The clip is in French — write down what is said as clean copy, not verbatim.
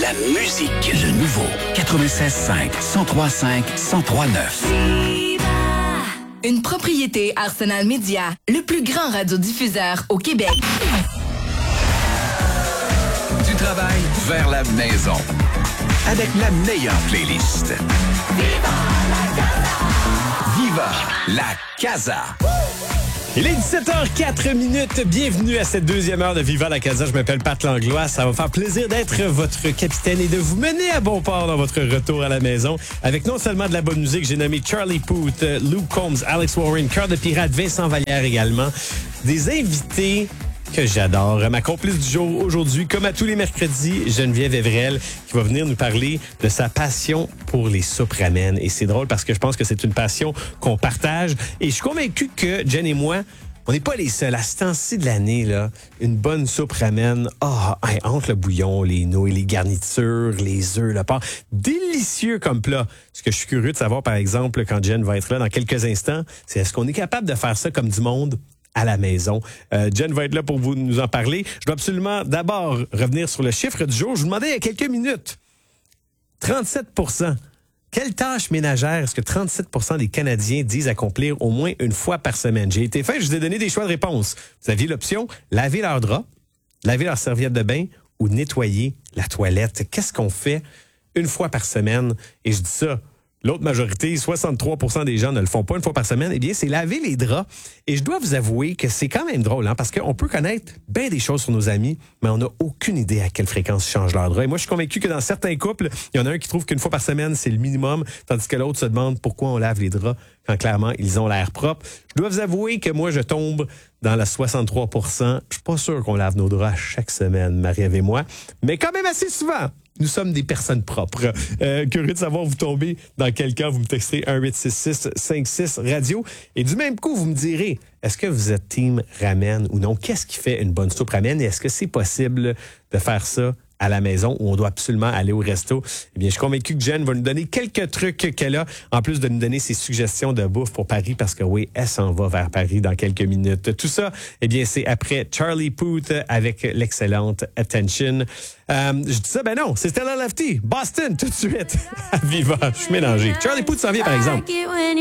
la musique. Le nouveau 96.5, 103.5, 103.9. Une propriété Arsenal Media, le plus grand radiodiffuseur au Québec. Du travail vers la maison. Avec la meilleure playlist. Viva la Casa. Il est 17h04. Bienvenue à cette deuxième heure de Viva la Casa. Je m'appelle Pat Langlois. Ça va me faire plaisir d'être votre capitaine et de vous mener à bon port dans votre retour à la maison avec non seulement de la bonne musique, j'ai nommé Charlie Puth, Luke Combs, Alex Warren, Cœur de Pirate, Vincent Vallière également. Des invités que j'adore. Ma complice du jour aujourd'hui, comme à tous les mercredis, Geneviève Evrel, qui va venir nous parler de sa passion pour les soupes ramen. Et c'est drôle parce que je pense que c'est une passion qu'on partage. Et je suis convaincu que Jen et moi, on n'est pas les seuls. À ce temps-ci de l'année, là, une bonne soupe ramen, entre le bouillon, les nouilles, les garnitures, les œufs, le porc, délicieux comme plat. Ce que je suis curieux de savoir, par exemple, quand Jen va être là dans quelques instants, c'est est-ce qu'on est capable de faire ça comme du monde à la maison. Jen va être là pour nous en parler. Je dois absolument d'abord revenir sur le chiffre du jour. Je vous demandais il y a quelques minutes. 37%. Quelle tâche ménagère est-ce que 37% des Canadiens disent accomplir au moins une fois par semaine? J'ai été fin, je vous ai donné des choix de réponse. Vous aviez l'option laver leurs draps, laver leurs serviettes de bain ou nettoyer la toilette. Qu'est-ce qu'on fait une fois par semaine? Et je dis ça. L'autre majorité, 63% des gens ne le font pas une fois par semaine. Eh bien, c'est laver les draps. Et je dois vous avouer que c'est quand même drôle, parce qu'on peut connaître bien des choses sur nos amis, mais on n'a aucune idée à quelle fréquence ils changent leurs draps. Et moi, je suis convaincu que dans certains couples, il y en a un qui trouve qu'une fois par semaine, c'est le minimum, tandis que l'autre se demande pourquoi on lave les draps quand clairement, ils ont l'air propre. Je dois vous avouer que moi, je tombe dans la 63%. Je suis pas sûr qu'on lave nos draps chaque semaine, Marie-Ève et moi, mais quand même assez souvent. Nous sommes des personnes propres. Curieux de savoir, vous tombez dans quel cas, vous me texterez 1-866-56-radio. Et du même coup, vous me direz, est-ce que vous êtes team ramen ou non? Qu'est-ce qui fait une bonne soupe ramen? Et est-ce que c'est possible de faire ça à la maison où on doit absolument aller au resto? Eh bien, je suis convaincu que Jen va nous donner quelques trucs qu'elle a, en plus de nous donner ses suggestions de bouffe pour Paris, parce que oui, elle s'en va vers Paris dans quelques minutes. Tout ça, eh bien, c'est après Charlie Puth avec l'excellente Attention. Je dis ça, ben non, c'est Stella Lefty, Boston, tout de suite. Viva, je suis mélangé. Charlie Puth s'en vient, par exemple.